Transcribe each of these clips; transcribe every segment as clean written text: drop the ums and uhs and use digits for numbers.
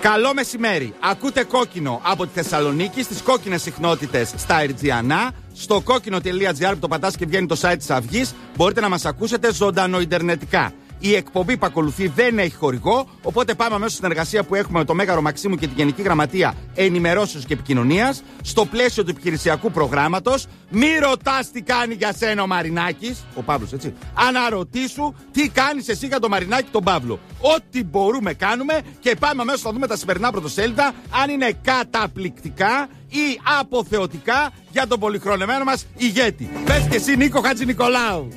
Καλό μεσημέρι. Ακούτε Κόκκινο από τη Θεσσαλονίκη στις κόκκινες συχνότητες στα Ερτζιανά. Στο κόκκινο.gr που το πατάς και βγαίνει το site της Αυγής, μπορείτε να μας ακούσετε ζωντανοιντερνετικά. Η εκπομπή που ακολουθεί δεν έχει χορηγό, οπότε πάμε αμέσως στην συνεργασία που έχουμε με το Μέγαρο Μαξίμου και τη Γενική Γραμματεία Ενημερώσεως και Επικοινωνίας, στο πλαίσιο του επιχειρησιακού προγράμματος. Μη ρωτάς τι κάνει για σένα ο Μαρινάκης, ο Παύλος, έτσι. Αναρωτήσου τι κάνεις εσύ για τον Μαρινάκη τον Παύλο. Ό,τι μπορούμε κάνουμε και πάμε αμέσως να δούμε τα σημερινά πρωτοσέλιδα, αν είναι καταπληκτικά ή αποθεωτικά για τον πολυχρονεμένο μας ηγέτη. Πες και εσύ, Νίκο Χατζηνικολάου.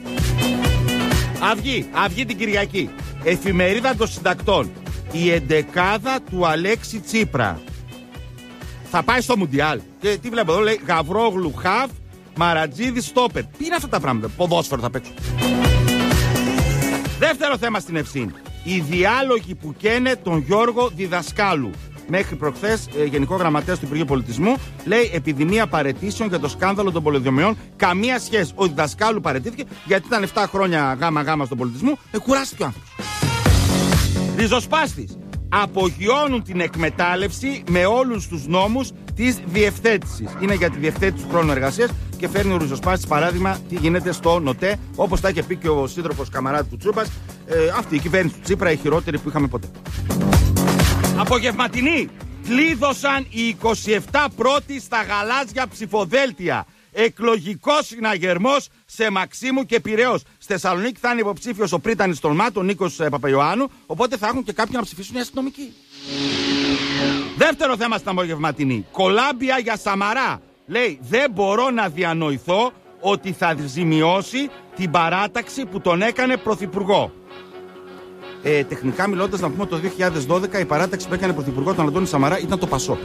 Αυγή την Κυριακή. Εφημερίδα των Συντακτών. Η εντεκάδα του Αλέξη Τσίπρα θα πάει στο Μουντιάλ. Και τι βλέπω εδώ, λέει Γαβρόγλου Χαφ, Μαρατζίδη Στόπερ. Τι είναι αυτά τα πράγματα, ποδόσφαιρο θα παίξω. Δεύτερο θέμα στην Ευσύνη. Οι διάλογοι που καίνε τον Γιώργο Διδασκάλου. Μέχρι προχθές, Γενικό Γραμματέας του Υπουργείου Πολιτισμού, λέει επιδημία παραιτήσεων για το σκάνδαλο των πολεοδομιών. Καμία σχέση. Ο Διδασκάλου παραιτήθηκε γιατί ήταν 7 χρόνια γάμα στον πολιτισμό. Κουράστηκε ο άνθρωπος. Ριζοσπάστης. Απογειώνουν την εκμετάλλευση με όλους τους νόμους της διευθέτησης. Είναι για τη διευθέτηση του χρόνου εργασίας και φέρνει ο Ριζοσπάστης παράδειγμα τι γίνεται στο ΝΟΤΕ, όπως τα είχε πει και ο σύντροφος καμαράτη του Τσούπας. Αυτή η κυβέρνηση του Τσίπρα, η χειρότερη που είχαμε ποτέ. Απογευματινή. Κλείδωσαν οι 27 πρώτοι στα γαλάζια ψηφοδέλτια. Εκλογικός συναγερμός σε Μαξίμου και Πειραιώς. Στη Θεσσαλονίκη θα είναι υποψήφιος ο πρίτανης των ΜΑΤ, ο Νίκος Παπαϊωάννου, οπότε θα έχουν και κάποιοι να ψηφίσουν οι αστυνομικοί. Δεύτερο θέμα στην απογευματινή. Κολάμπια για Σαμαρά. Λέει, δεν μπορώ να διανοηθώ ότι θα ζημιώσει την παράταξη που τον έκανε πρωθυπουργό. Τεχνικά μιλώντας, να πούμε το 2012 η παράταξη που έκανε πρωθυπουργό τον Αντώνη Σαμαρά ήταν το Πασόκ.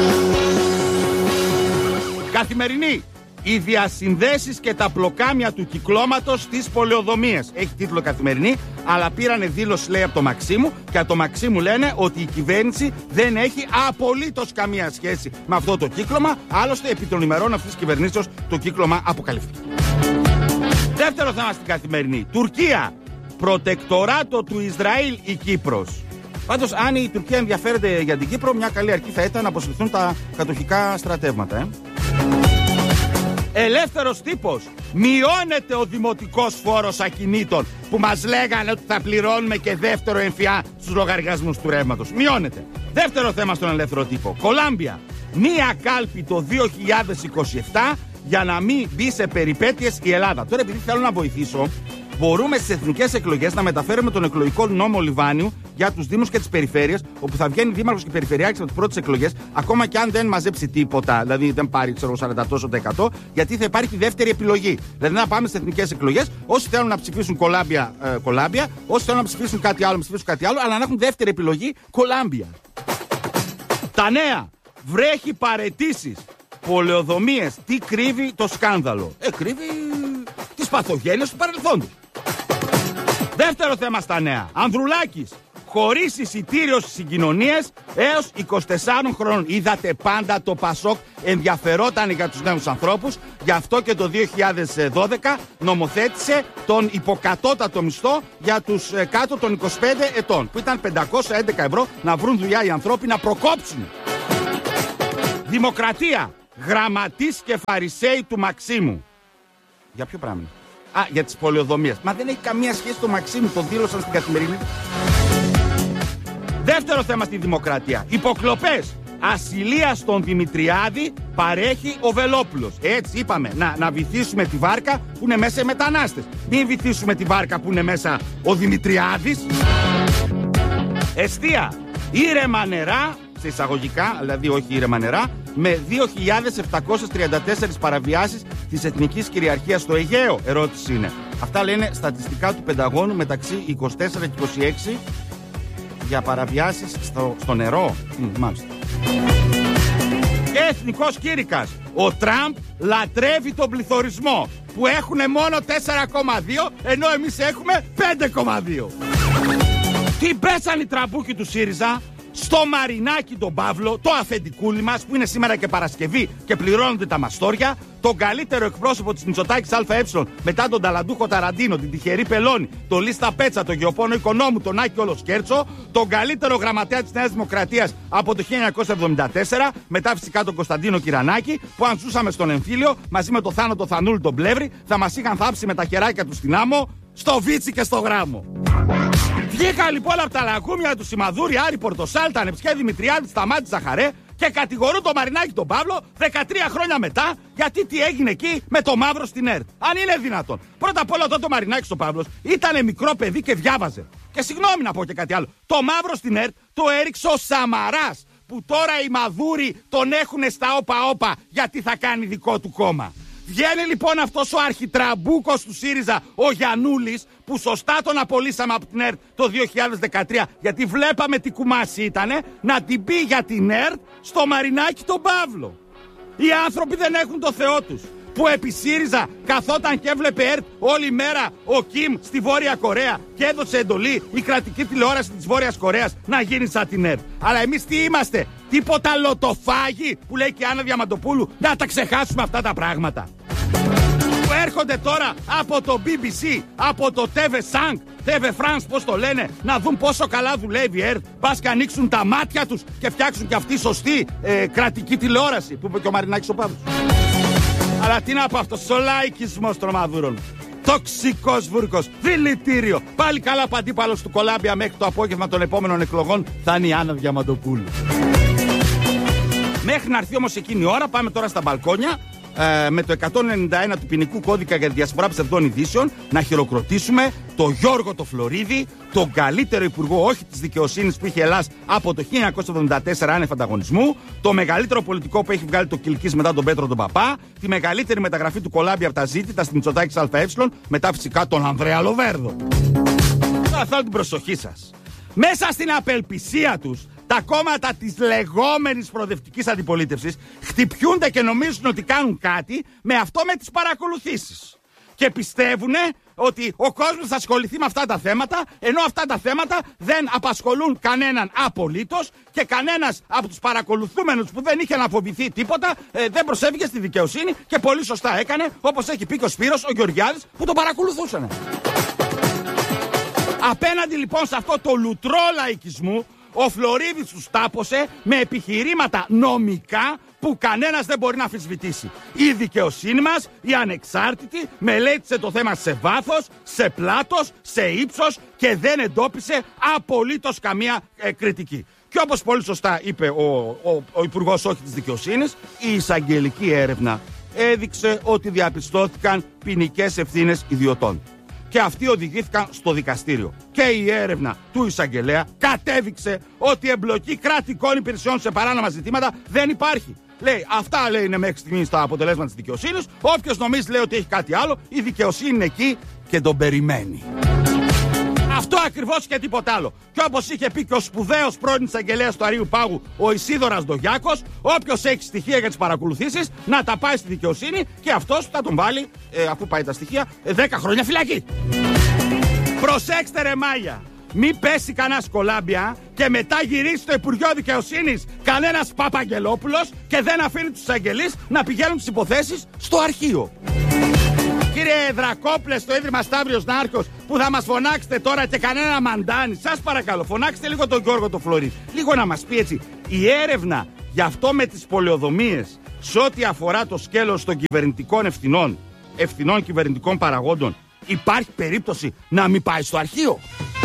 Καθημερινή. Οι διασυνδέσεις και τα πλοκάμια του κυκλώματος στις πολεοδομίες. Έχει τίτλο Καθημερινή, αλλά πήρανε δήλωση, λέει, από το Μαξίμου και από το Μαξίμου λένε ότι η κυβέρνηση δεν έχει απολύτως καμία σχέση με αυτό το κύκλωμα. Άλλωστε, επί των ημερών αυτής της κυβερνήσεως το κύκλωμα αποκαλύφθηκε. Δεύτερο θέμα στην Καθημερινή. Τουρκία. Προτεκτοράτο του Ισραήλ η Κύπρος. Πάντως, αν η Τουρκία ενδιαφέρεται για την Κύπρο, μια καλή αρχή θα ήταν να αποσυρθούν τα κατοχικά στρατεύματα. Ελεύθερος τύπος. Μειώνεται ο δημοτικός φόρος ακινήτων που μας λέγανε ότι θα πληρώνουμε και δεύτερο έμφυα στους λογαριασμούς του ρεύματος. Μειώνεται. Δεύτερο θέμα στον ελεύθερο τύπο. Κολάμπια. Μία κάλπη το 2027 για να μην μπει σε περιπέτειες η Ελλάδα. Τώρα, επειδή θέλω να βοηθήσω, μπορούμε στις εθνικές εκλογές να μεταφέρουμε τον εκλογικό νόμο Λιβάνιου για τους δήμους και τις περιφέρειες, όπου θα βγαίνει δήμαρχος και περιφερειάρχης από τις πρώτες εκλογές, ακόμα και αν δεν μαζέψει τίποτα, δηλαδή δεν πάρει 40%, γιατί θα υπάρχει δεύτερη επιλογή. Δηλαδή να πάμε στις εθνικές εκλογές, όσοι θέλουν να ψηφίσουν κολάμπια, όσοι θέλουν να ψηφίσουν κάτι άλλο, να ψηφίσουν κάτι άλλο, αλλά να έχουν δεύτερη επιλογή κολάμπια. Τα νέα. Βρέχει παραιτήσεις. Πολεοδομίες. Τι κρύβει το σκάνδαλο? Κρύβει τις παθογένειες του παρελθόντος. Δεύτερο θέμα στα νέα. Ανδρουλάκης. Χωρίς εισιτήριο στις συγκοινωνίες έως 24 χρόνων. Είδατε πάντα το Πασόκ ενδιαφερόταν για τους νέους ανθρώπους. Γι' αυτό και το 2012 νομοθέτησε τον υποκατώτατο μισθό για τους κάτω των 25 ετών. Που ήταν 511 ευρώ να βρουν δουλειά οι ανθρώποι να προκόψουν. Δημοκρατία. Γραμματείς και φαρισαίοι του Μαξίμου. Για ποιο πράγμα? Για τις πολεοδομίες. Μα δεν έχει καμία σχέση το Μαξίμου, το δήλωσαν στην Καθημερινή. Δεύτερο θέμα στη Δημοκρατία. Υποκλοπές. Ασυλία στον Δημητριάδη παρέχει ο Βελόπουλος. Έτσι είπαμε, να βυθίσουμε τη βάρκα που είναι μέσα οι μετανάστες. Μην βυθίσουμε τη βάρκα που είναι μέσα ο Δημητριάδης. Εστία. Ήρεμα νερά, σε εισαγωγικά, δηλαδή όχι ήρεμα νερά, με 2.734 παραβιάσεις της εθνικής κυριαρχίας στο Αιγαίο. Ερώτηση είναι. Αυτά λένε στατιστικά του Πενταγώνου μεταξύ 24 και 26 για παραβιάσεις στο νερό. Μάλιστα. Και εθνικός κήρυκας. Ο Τραμπ λατρεύει τον πληθωρισμό που έχουν μόνο 4,2 ενώ εμείς έχουμε 5,2. Τι πέσαν οι τραμπούκοι του ΣΥΡΙΖΑ? στο Μαρινάκι τον Παύλο, το αφεντικούλι μας, που είναι σήμερα και Παρασκευή και πληρώνονται τα μαστόρια, τον καλύτερο εκπρόσωπο της Μητσοτάκης ΑΕ μετά τον Ταλαντούχο Ταραντίνο, την τυχερή Πελώνη, τον Λίστα Πέτσα, τον Γεωπόνο Οικονόμου, τον Άκη Ολοσκέρτσο, τον καλύτερο γραμματέα της Νέας Δημοκρατίας από το 1974, μετά φυσικά τον Κωνσταντίνο Κυρανάκη, που αν ζούσαμε στον εμφύλιο μαζί με το Θάνο Θανούλη τον Πλεύρη, θα μας είχαν θάψει με τα χεράκια του στην άμμο, στο Βίτσι και στο Γράμμο. Βγήκα λοιπόν από τα λαγούμια του Σιμαδούρη, Άρη Πορτοσάλτα, Ανεψιέ Δημητριάδη, Σταμάτη Ζαχαρέ και κατηγορούν τον Μαρινάκη τον Παύλο 13 χρόνια μετά γιατί τι έγινε εκεί με το μαύρο στην ΕΡΤ. Αν είναι δυνατόν. Πρώτα απ' όλα τότε ο Μαρινάκης ο Παύλος ήταν μικρό παιδί και διάβαζε. Και συγγνώμη να πω και κάτι άλλο. Το μαύρο στην ΕΡΤ το έριξε ο Σαμαράς, που τώρα οι Μαδούροι τον έχουνε στα όπα-όπα γιατί θα κάνει δικό του κόμμα. Βγαίνει λοιπόν αυτός ο αρχιτραμπούκος του ΣΥΡΙΖΑ, ο Γιαννούλης, που σωστά τον απολύσαμε από την ΕΡΤ το 2013, γιατί βλέπαμε τι κουμάσι ήτανε, να την πει για την ΕΡΤ στο Μαρινάκι τον Παύλο. Οι άνθρωποι δεν έχουν το Θεό τους. Που επί ΣΥΡΙΖΑ καθόταν και έβλεπε ΕΡΤ όλη μέρα ο Κιμ στη Βόρεια Κορέα και έδωσε εντολή η κρατική τηλεόραση της Βόρειας Κορέας να γίνει σαν την ΕΡΤ. Αλλά εμείς τι είμαστε, τίποτα λοτοφάγοι που λέει και η Άννα Διαμαντοπούλου, να τα ξεχάσουμε αυτά τα πράγματα. Που έρχονται τώρα από το BBC, από το TV France, πώς το λένε, να δουν πόσο καλά δουλεύει η ΕΡΤ. Πας και ανοίξουν τα μάτια τους και φτιάξουν και αυτή σωστή κρατική τηλεόραση, που είπε και ο Μαρινάκης ο Παύλος. Αλλά τι να πω αυτός ο λαϊκισμός των Μαδούρων. Τοξικός βούρκος, δηλητήριο. Πάλι καλά που αντίπαλος του Κολάμπια μέχρι το απόγευμα των επόμενων εκλογών θα είναι η Άννα Διαμαντοπούλου. Μέχρι να έρθει όμως εκείνη η ώρα, πάμε τώρα στα μπαλκόνια με το 191 του ποινικού κώδικα για τη διασπορά ψευδών ειδήσεων να χειροκροτήσουμε τον Γιώργο το Φλωρίδη, τον καλύτερο υπουργό όχι της δικαιοσύνης που είχε Ελλάς από το 1974 άνευ ανταγωνισμού, το μεγαλύτερο πολιτικό που έχει βγάλει το Κιλκής μετά τον Πέτρο τον Παπά, τη μεγαλύτερη μεταγραφή του Κολάμπια από τα ζήτητα στην Μητσοτάκης ΑΕ, μετά φυσικά τον Ανδρέα Λοβέρδο. Τώρα θέλω την προσοχή σας. Μέσα στην απελπισία τους, τα κόμματα της λεγόμενης προοδευτικής αντιπολίτευσης χτυπιούνται και νομίζουν ότι κάνουν κάτι με αυτό, με τις παρακολουθήσεις. Και πιστεύουν ότι ο κόσμος θα ασχοληθεί με αυτά τα θέματα, ενώ αυτά τα θέματα δεν απασχολούν κανέναν απολύτως και κανένας από τους παρακολουθούμενους που δεν είχε να φοβηθεί τίποτα δεν προσέφηκε στη δικαιοσύνη και πολύ σωστά έκανε, όπως έχει πει και ο Σπύρος, ο Γεωργιάδης, που τον παρακολουθούσαν. Απέναντι λοιπόν σε αυτό το λουτρό λαϊκισμού, ο Φλωρίδης τους τάπωσε με επιχειρήματα νομικά που κανένας δεν μπορεί να αμφισβητήσει. Η δικαιοσύνη μας, η ανεξάρτητη, μελέτησε το θέμα σε βάθος, σε πλάτος, σε ύψος και δεν εντόπισε απολύτως καμία κριτική. Και όπως πολύ σωστά είπε ο Υπουργός όχι της Δικαιοσύνης, η εισαγγελική έρευνα έδειξε ότι διαπιστώθηκαν ποινικές ευθύνες ιδιωτών. Και αυτοί οδηγήθηκαν στο δικαστήριο. Και η έρευνα του εισαγγελέα κατέδειξε ότι εμπλοκή κρατικών υπηρεσιών σε παράνομα ζητήματα δεν υπάρχει. Λέει, αυτά λέει είναι μέχρι στιγμής τα αποτελέσματα της δικαιοσύνης. Όποιος νομίζει λέει ότι έχει κάτι άλλο, η δικαιοσύνη είναι εκεί και τον περιμένει. Αυτό ακριβώς και τίποτα άλλο. Και όπως είχε πει και ο σπουδαίος πρώην εισαγγελέας του Αρείου Πάγου, ο Ισίδωρας Ντογιάκος, όποιος έχει στοιχεία για τις παρακολουθήσεις, να τα πάει στη δικαιοσύνη και αυτός θα τον βάλει, αφού πάει τα στοιχεία, 10 χρόνια φυλακή. Προσέξτε ρε μάγια, μην πέσει κανένας Κολάμπια και μετά γυρίσει στο Υπουργείο Δικαιοσύνης κανένας Παπαγγελόπουλος και δεν αφήνει τους εισαγγελείς να πηγαίνουν τις υποθέσεις στο αρχείο. Κύριε Δρακόπλε, στο Ίδρυμα Σταύριος Νάρχος, που θα μας φωνάξετε τώρα και κανένα μαντάνι, σας παρακαλώ, φωνάξτε λίγο τον Γιώργο το Φλωρίδη. Λίγο να μας πει έτσι, η έρευνα για αυτό με τις πολεοδομίες, σε ό,τι αφορά το σκέλος των κυβερνητικών ευθυνών κυβερνητικών παραγόντων, υπάρχει περίπτωση να μην πάει στο αρχείο?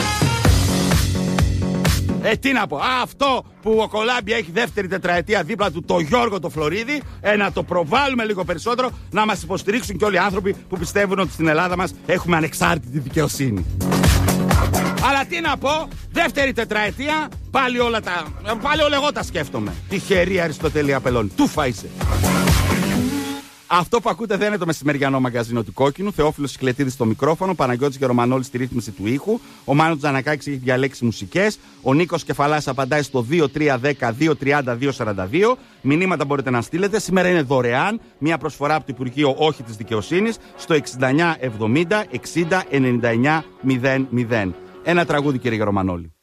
Τι να πω, αυτό που ο Κολάμπια έχει δεύτερη τετραετία δίπλα του το Γιώργο το Φλωρίδη, να το προβάλλουμε λίγο περισσότερο, να μας υποστηρίξουν και όλοι οι άνθρωποι που πιστεύουν ότι στην Ελλάδα μας έχουμε ανεξάρτητη δικαιοσύνη. Αλλά τι να πω, δεύτερη τετραετία, πάλι όλα εγώ τα σκέφτομαι. Τυχερή Αριστοτέλεια Πελώνη, του φάισε. Αυτό που ακούτε δεν είναι το μεσημεριανό μαγκαζίνο του Κόκκινου. Θεόφιλος Σικλετίδης στο μικρόφωνο, Παναγιώτης Γερομανόλης στη ρύθμιση του ήχου. Ο Μάνος Τζανακάκης έχει διαλέξει μουσικές. Ο Νίκος Κεφαλάς απαντάει στο 2310-230-242. Μηνύματα μπορείτε να στείλετε. Σήμερα είναι δωρεάν. Μια προσφορά από το Υπουργείο Όχι της Δικαιοσύνης στο 6970 60 99 00. Ένα τραγούδι, κύριε Γερομανόλη.